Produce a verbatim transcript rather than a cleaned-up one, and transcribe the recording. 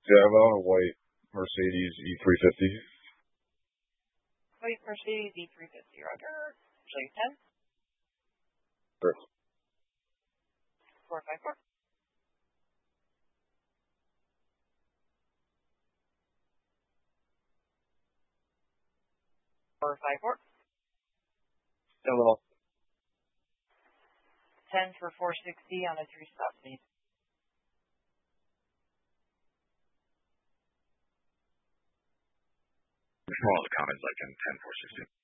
Yeah, I'm on a white Mercedes E three fifty. White Mercedes E three fifty, Roger. Show you ten. Sure. four five four. four five four. Hello. ten for four sixty on a three stop lead. For all the comments, like in ten four sixty.